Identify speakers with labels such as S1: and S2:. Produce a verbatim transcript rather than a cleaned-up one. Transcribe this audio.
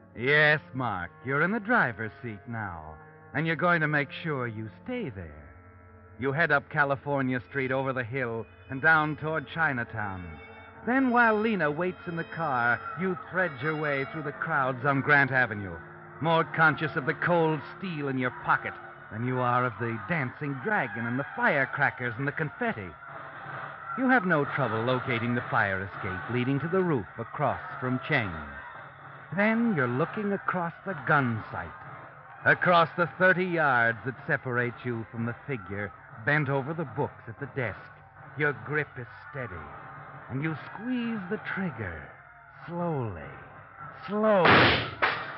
S1: Yes, Mark, you're in the driver's seat now, and you're going to make sure you stay there. You head up California Street over the hill and down toward Chinatown. Then, while Lena waits in the car, you thread your way through the crowds on Grant Avenue, more conscious of the cold steel in your pocket than you are of the dancing dragon and the firecrackers and the confetti. You have no trouble locating the fire escape leading to the roof across from Cheng's. Then you're looking across the gun sight, across the thirty yards that separate you from the figure bent over the books at the desk. Your grip is steady, and you squeeze the trigger slowly, slowly.